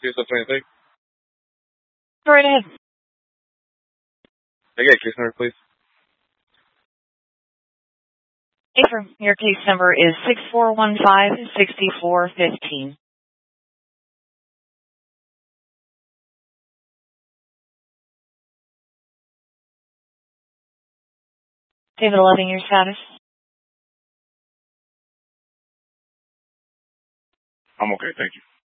Case number 26. Go right ahead. I get case number, please. Affirm. Your case number is 6415-6415. David Loving, your status? I'm okay, thank you.